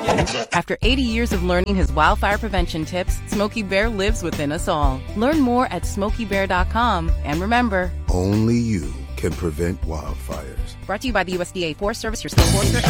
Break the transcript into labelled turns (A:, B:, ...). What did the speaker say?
A: After 80 years of learning his wildfire prevention tips, Smokey Bear lives within us all. Learn more at SmokeyBear.com. And remember,
B: only you can prevent wildfires.
A: Brought to you by the USDA Forest Service, your state forester.